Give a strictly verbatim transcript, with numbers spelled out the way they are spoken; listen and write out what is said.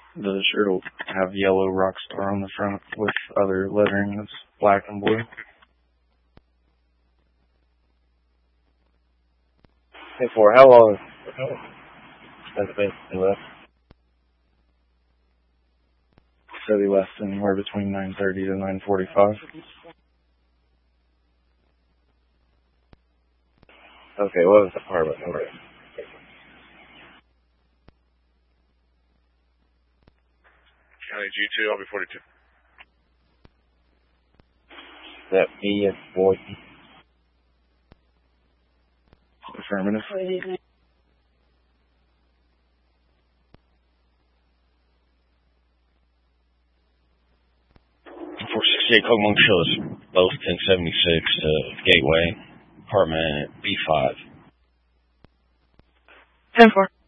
The shirt will have yellow Rockstar on the front with other lettering that's black and blue. Hey, for how long has it been since left? So he left anywhere between nine thirty to nine forty-five. Okay, what was the apartment number? County G two, I'll be forty-two. Is that me and forty? Affirmative. four sixty-eight Kokomo Chillis, both ten seventy-six uh, Gateway, apartment B five. ten four.